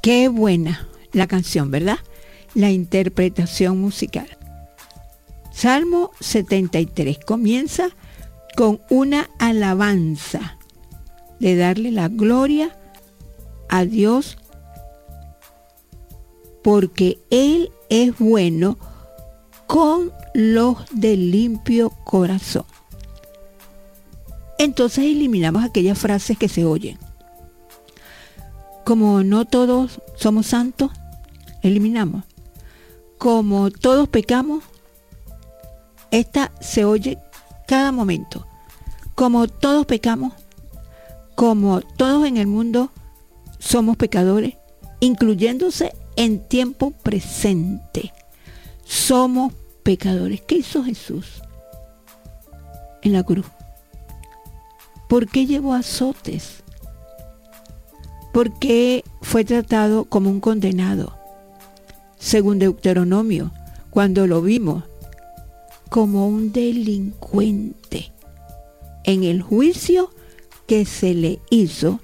Qué buena la canción, ¿verdad? La interpretación musical. Salmo 73 comienza con una alabanza de darle la gloria a Dios porque Él es bueno con los de limpio corazón. Entonces eliminamos aquellas frases que se oyen. Como no todos somos santos, eliminamos. Como todos pecamos, esta se oye cada momento. Como todos pecamos, como todos en el mundo somos pecadores, incluyéndose en tiempo presente. Somos pecadores. ¿Qué hizo Jesús en la cruz? ¿Por qué llevó azotes? ¿Por qué fue tratado como un condenado? Según Deuteronomio, cuando lo vimos como un delincuente. En el juicio que se le hizo,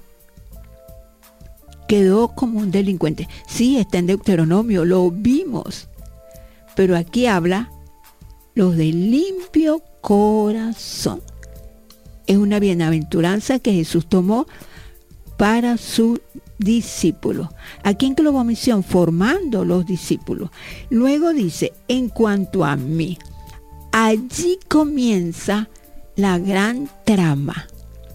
quedó como un delincuente. Sí, está en Deuteronomio, lo vimos. Pero aquí habla los de limpio corazón. Es una bienaventuranza que Jesús tomó para sus discípulos. Aquí en Globo Misión, formando los discípulos. Luego dice, en cuanto a mí, allí comienza la gran trama.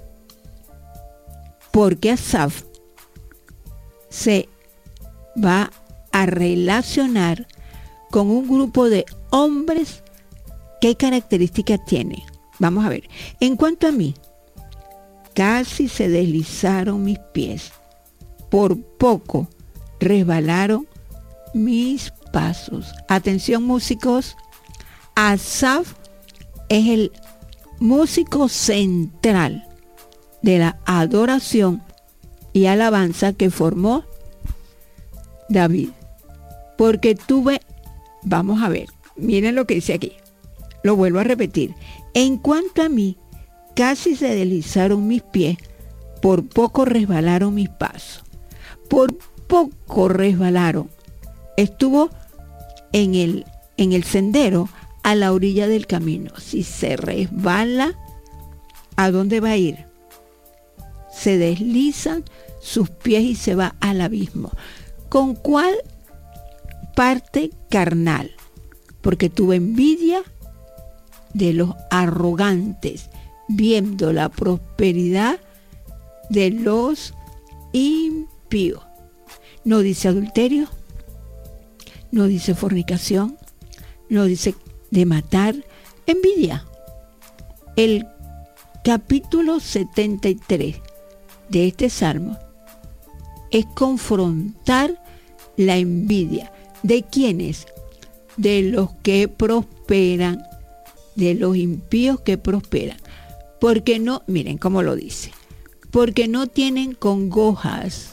Porque Asaf se va a relacionar con un grupo de hombres. ¿Qué características tiene? Vamos a ver. En cuanto a mí, casi se deslizaron mis pies. Por poco resbalaron mis pasos. Atención, músicos. Asaf es el músico central de la adoración y alabanza que formó David. Porque vamos a ver, miren lo que dice aquí. Lo vuelvo a repetir. En cuanto a mí, casi se deslizaron mis pies, por poco resbalaron mis pasos. Por poco resbalaron. Estuvo en el sendero a la orilla del camino. Si se resbala, ¿a dónde va a ir? Se deslizan sus pies y se va al abismo. ¿Con cuál parte carnal? Porque tuvo envidia de los arrogantes, viendo la prosperidad de los impíos. No dice adulterio, no dice fornicación, no dice de matar, envidia. El capítulo 73 de este salmo es confrontar la envidia. ¿De quiénes? De los que prosperan, de los impíos que prosperan. Porque no, miren cómo lo dice, porque no tienen congojas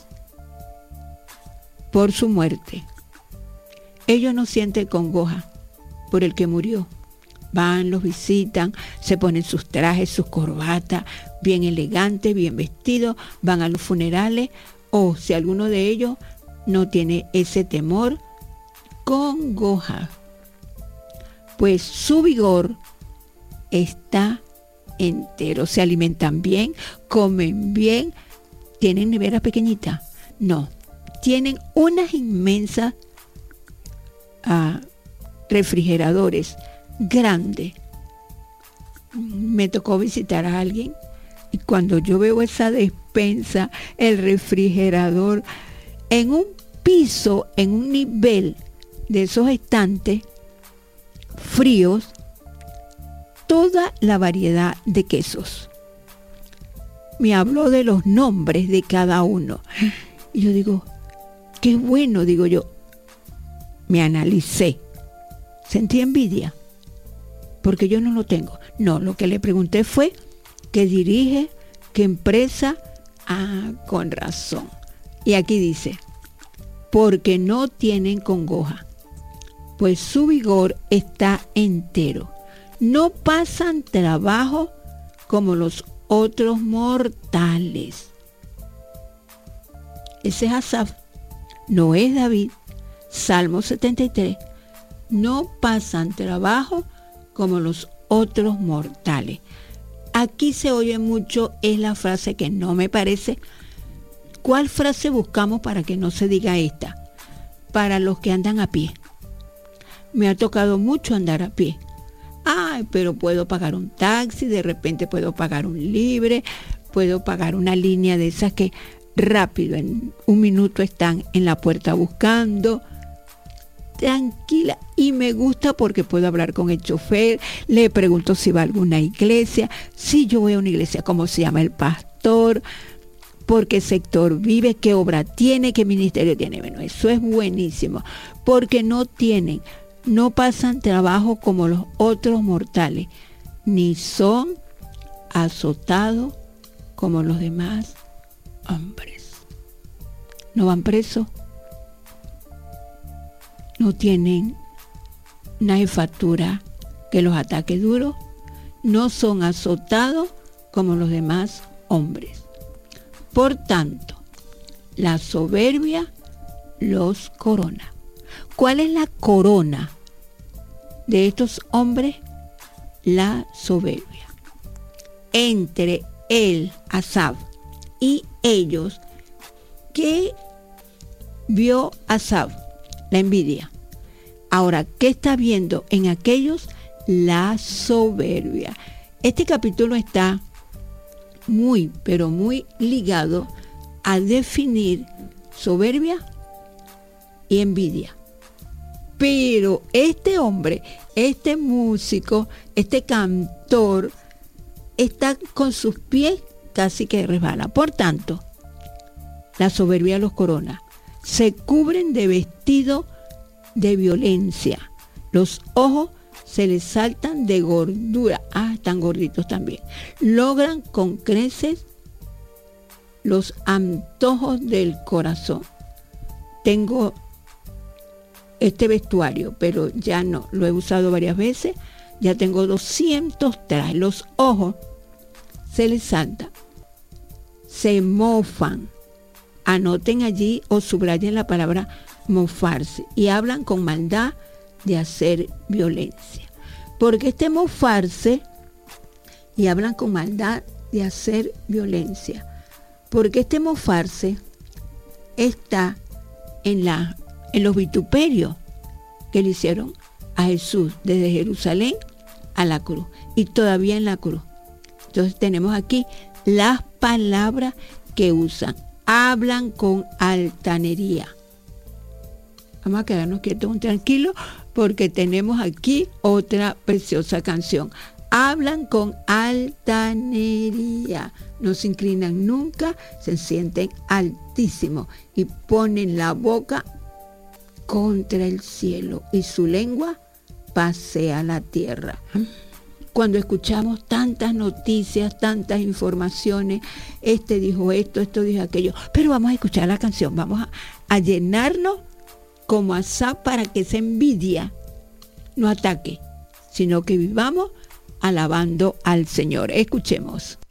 por su muerte. Ellos no sienten congoja por el que murió. Van, los visitan, se ponen sus trajes, sus corbatas, bien elegantes, bien vestidos, van a los funerales, o si alguno de ellos no tiene ese temor, congoja. Pues su vigor está entero. Se alimentan bien, comen bien. ¿Tienen nevera pequeñita? No. Tienen unas inmensas refrigeradores grandes. Me tocó visitar a alguien y cuando yo veo esa despensa, el refrigerador, en un piso, en un nivel de esos estantes fríos, toda la variedad de quesos. Me habló de los nombres de cada uno. Y yo digo, qué bueno, digo yo. Me analicé. Sentí envidia, porque yo no lo tengo. No, lo que le pregunté fue, ¿qué dirige? ¿Qué empresa? Ah, con razón. Y aquí dice, porque no tienen congoja, pues su vigor está entero. No pasan trabajo como los otros mortales. Ese es Asaf. no es David. Salmo 73. No pasan trabajo como los otros mortales. Aquí se oye mucho, es la frase que no me parece. ¿Cuál frase buscamos para que no se diga esta? Para los que andan a pie. Me ha tocado mucho andar a pie. Ay, pero puedo pagar un taxi, de repente puedo pagar un libre, puedo pagar una línea de esas que rápido, en un minuto están en la puerta buscando. Tranquila, y me gusta porque puedo hablar con el chofer, le pregunto si va a alguna iglesia, si yo voy a una iglesia, cómo se llama el pastor, por qué sector vive, qué obra tiene, qué ministerio tiene. Bueno, eso es buenísimo, porque no pasan trabajo como los otros mortales, ni son azotados como los demás hombres. No van presos, no tienen una jefatura que los ataque duro, no son azotados como los demás hombres. Por tanto, la soberbia los corona. ¿Cuál es la corona de estos hombres? La soberbia. Entre él, Asaf, y ellos, ¿qué vio Asaf? La envidia. Ahora, ¿qué está viendo en aquellos? La soberbia. Este capítulo está muy, pero muy ligado a definir soberbia y envidia. Pero este hombre, este músico, este cantor, está con sus pies casi que resbala. Por tanto, la soberbia los corona. Se cubren de vestido de violencia. Los ojos se les saltan de gordura. Están gorditos también. Logran con creces los antojos del corazón. Tengo este vestuario, pero ya no, lo he usado varias veces. Ya tengo 200 trajes. Los ojos se les saltan. Se mofan. Anoten allí o subrayen la palabra mofarse. Y hablan con maldad de hacer violencia. Porque este mofarse y hablan con maldad de hacer violencia. Porque este mofarse está en los vituperios que le hicieron a Jesús desde Jerusalén a la cruz. Y todavía en la cruz. Entonces tenemos aquí las palabras que usan. Hablan con altanería. Vamos a quedarnos quietos, tranquilos, porque tenemos aquí otra preciosa canción. Hablan con altanería. No se inclinan nunca, se sienten altísimos y ponen la boca contra el cielo y su lengua pasea la tierra. Cuando escuchamos tantas noticias, tantas informaciones, este dijo esto, esto dijo aquello, pero vamos a escuchar la canción, vamos a llenarnos como Asaf para que esa envidia no ataque, sino que vivamos alabando al Señor. Escuchemos.